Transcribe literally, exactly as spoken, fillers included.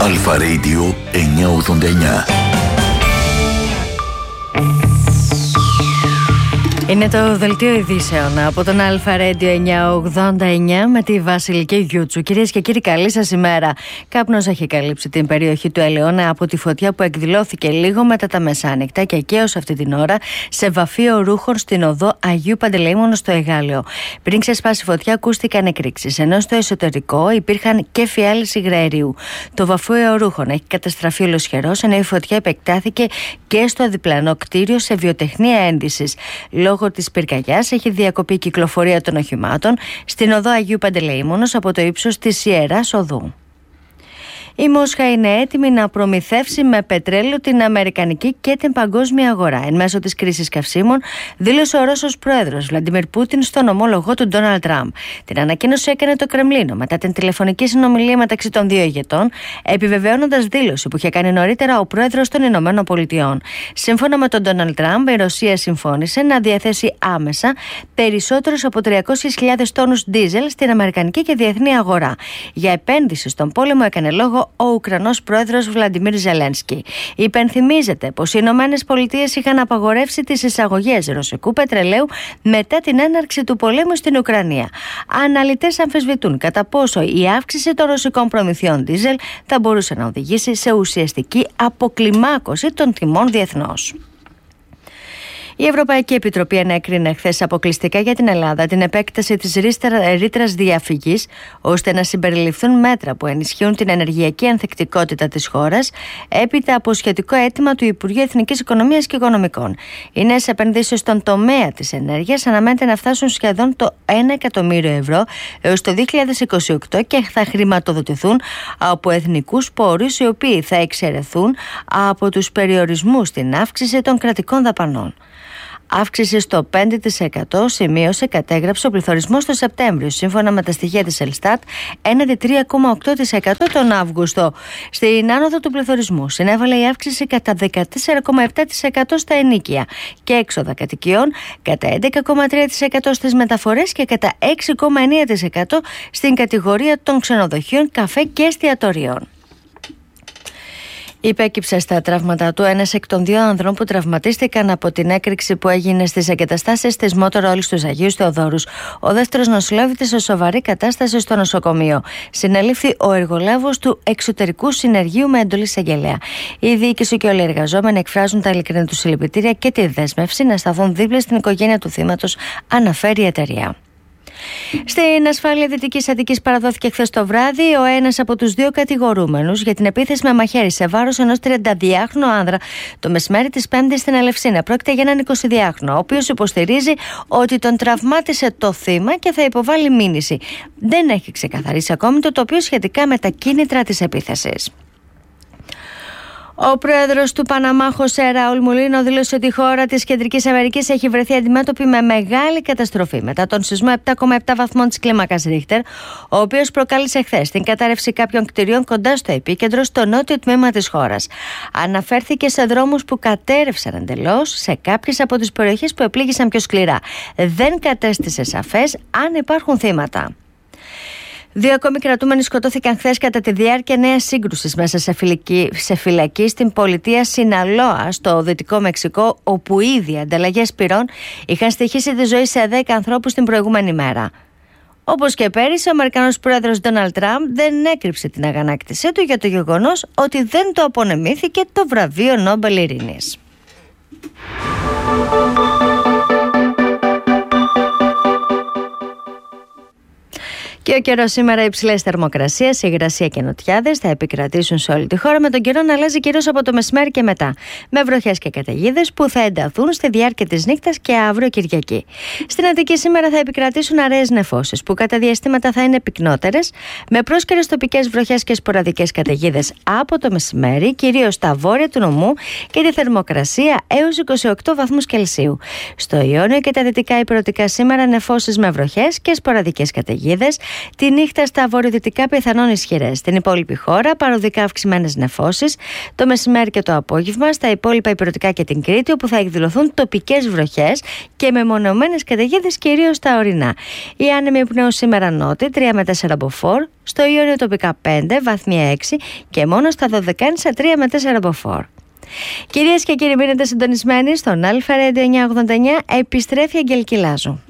Αλφα Radio εννιακόσια ογδόντα εννιά. Είναι το δελτίο ειδήσεων από τον Αλφα Radio εννιακόσια ογδόντα εννιά με τη Βασιλική Γιούτσου. Κυρίες και κύριοι, καλή σας ημέρα. Κάπνος έχει καλύψει την περιοχή του Ελαιώνα από τη φωτιά που εκδηλώθηκε λίγο μετά τα μεσάνυχτα και και ως αυτή την ώρα σε βαφείο ρούχων στην οδό Αγίου Παντελεήμονος στο Εγάλεο. Πριν ξεσπάσει φωτιά, ακούστηκαν εκρήξεις, ενώ στο εσωτερικό υπήρχαν και φιάλες υγραερίου. Το βαφείο ρούχων έχει καταστραφεί ολοσχερός, ενώ η φωτιά επεκτάθηκε και στο διπλανό κτίριο σε βιοτεχνία ένδυσης. Λόγω της πυρκαγιάς έχει διακοπεί η κυκλοφορία των οχημάτων στην οδό Αγίου Παντελεήμονος από το ύψος της Ιεράς Οδού. Η Μόσχα είναι έτοιμη να προμηθεύσει με πετρέλαιο την αμερικανική και την παγκόσμια αγορά. Εν μέσω της κρίσης καυσίμων, δήλωσε ο Ρώσος πρόεδρος Βλαντιμίρ Πούτιν στον ομόλογό του Ντόναλντ Τραμπ. Την ανακοίνωση έκανε το Κρεμλίνο μετά την τηλεφωνική συνομιλία μεταξύ των δύο ηγετών, επιβεβαιώνοντας δήλωση που είχε κάνει νωρίτερα ο πρόεδρος των Ηνωμένων Πολιτειών. Σύμφωνα με τον Ντόναλντ Τραμπ, η Ρωσία συμφώνησε να διαθέσει άμεσα περισσότερους από τριακόσιες χιλιάδες τόνους ντίζελ στην αμερικανική και διεθνή αγορά. Για επένδυση στον πόλεμο έκανε λόγο ο Ουκρανός πρόεδρος Βλαντιμίρ Ζελένσκι. Υπενθυμίζεται πως οι Ηνωμένες Πολιτείες είχαν απαγορεύσει τις εισαγωγές ρωσικού πετρελαίου μετά την έναρξη του πολέμου στην Ουκρανία. Αναλυτές αμφισβητούν κατά πόσο η αύξηση των ρωσικών προμηθειών ντίζελ θα μπορούσε να οδηγήσει σε ουσιαστική αποκλιμάκωση των τιμών διεθνώς. Η Ευρωπαϊκή Επιτροπή ενέκρινε χθες αποκλειστικά για την Ελλάδα την επέκταση της ρήτρας διαφυγής, ώστε να συμπεριληφθούν μέτρα που ενισχύουν την ενεργειακή ανθεκτικότητα της χώρας, έπειτα από σχετικό αίτημα του Υπουργείου Εθνικής Οικονομίας και Οικονομικών. Οι νέες επενδύσεις στον τομέα της ενέργειας αναμένεται να φτάσουν σχεδόν το ένα εκατομμύριο ευρώ έως το δύο χιλιάδες είκοσι οκτώ και θα χρηματοδοτηθούν από εθνικούς πόρους, οι οποίοι θα εξαιρεθούν από τους περιορισμούς στην αύξηση των κρατικών δαπανών. Αύξηση στο πέντε τοις εκατό σημείωσε, κατέγραψε ο πληθωρισμός το Σεπτέμβριο, σύμφωνα με τα στοιχεία της Ελστάτ, έναντι τρία κόμμα οκτώ τοις εκατό τον Αύγουστο. Στην άνοδο του πληθωρισμού συνέβαλε η αύξηση κατά δεκατέσσερα κόμμα επτά τοις εκατό στα ενοίκια και έξοδα κατοικιών, κατά έντεκα κόμμα τρία τοις εκατό στις μεταφορές και κατά έξι κόμμα εννέα τοις εκατό στην κατηγορία των ξενοδοχείων, καφέ και εστιατορίων. Υπέκυψε στα τραύματα του ένας εκ των δύο ανδρών που τραυματίστηκαν από την έκρηξη που έγινε στις εγκαταστάσεις της Μότορ-Όλης του Αγίου Θεοδόρους. Ο δεύτερος νοσηλεύεται σε σοβαρή κατάσταση στο νοσοκομείο. Συνελήφθη ο εργολάβος του εξωτερικού συνεργείου με εντολή εισαγγελέα. Η διοίκηση και όλοι οι εργαζόμενοι εκφράζουν τα ειλικρινή του συλληπιτήρια και τη δέσμευση να σταθούν δίπλα στην οικογένεια του θύματος, αναφέρει η εταιρεία. Στην ασφάλεια Δυτικής Αττικής παραδόθηκε χθες το βράδυ ο ένας από τους δύο κατηγορούμενους για την επίθεση με μαχαίρι σε βάρος ενός τριανταδυάχρονου άνδρα το μεσημέρι της Πέμπτης στην Ελευσίνα. Πρόκειται για έναν εικοσιδυάχρονο, ο οποίος υποστηρίζει ότι τον τραυμάτισε το θύμα και θα υποβάλει μήνυση. Δεν έχει ξεκαθαρίσει ακόμη το τοπίο σχετικά με τα κίνητρα της επίθεσης. Ο πρόεδρος του Παναμά, Χωσέ Ραούλ Μουλίνο, δήλωσε ότι η χώρα της Κεντρικής Αμερικής έχει βρεθεί αντιμέτωπη με μεγάλη καταστροφή μετά τον σεισμό επτά κόμμα επτά βαθμών της κλίμακας Ρίχτερ, ο οποίος προκάλεσε χθες την κατάρρευση κάποιων κτηρίων κοντά στο επίκεντρο στο νότιο τμήμα της χώρας. Αναφέρθηκε σε δρόμους που κατέρευσαν εντελώς σε κάποιες από τις περιοχές που επλήγησαν πιο σκληρά. Δεν κατέστησε σαφές αν υπάρχουν θύματα. Δύο ακόμη κρατούμενοι σκοτώθηκαν χθες κατά τη διάρκεια νέας σύγκρουσης μέσα σε φυλακή, σε φυλακή στην πολιτεία Σιναλόα στο Δυτικό Μεξικό, όπου ήδη ανταλλαγές πυρών είχαν στοιχήσει τη ζωή σε δέκα ανθρώπους την προηγούμενη μέρα. Όπως και πέρυσι, ο Αμερικανός πρόεδρος Ντόναλντ Τραμπ δεν έκρυψε την αγανάκτησή του για το γεγονός ότι δεν το απονεμήθηκε το βραβείο Νόμπελ Ειρήνης. Και ο καιρός σήμερα, υψηλές θερμοκρασίες, υγρασία και νοτιάδες θα επικρατήσουν σε όλη τη χώρα, με τον καιρό να αλλάζει κυρίως από το μεσημέρι και μετά, με βροχές και καταιγίδες που θα ενταθούν στη διάρκεια της νύχτας και αύριο Κυριακή. Στην Αττική σήμερα θα επικρατήσουν αραιές νεφώσεις που κατά διαστήματα θα είναι πυκνότερες, με πρόσκαιρες τοπικές βροχές και σποραδικές καταιγίδες από το μεσημέρι, κυρίως στα βόρεια του νομού, και τη θερμοκρασία έως είκοσι οκτώ βαθμούς Κελσίου. Στο Ιόνιο και τα δυτικά ηπειρωτικά σήμερα νεφώσεις με βροχές και σποραδικές καταιγίδες. Τη νύχτα στα βορειοδυτικά πιθανόν ισχυρές. Στην υπόλοιπη χώρα παροδικά αυξημένες νεφώσεις. Το μεσημέρι και το απόγευμα στα υπόλοιπα ηπειρωτικά και την Κρήτη, όπου θα εκδηλωθούν τοπικές βροχές και μεμονωμένες καταιγίδες κυρίως στα ορεινά. Οι άνεμοι πνέουν σήμερα νότιοι τρία με τέσσερα μποφόρ, στο Ιόνιο τοπικά πέντε, βαθμία έξι και μόνο στα Δωδεκάνησα τρία με τέσσερα μποφόρ. Κυρίες και κύριοι, μείνετε συντονισμένοι στον Αλφα Radio εννιακόσια ογδόντα εννιά. Επιστρέφει η Αγγελική Λάζου.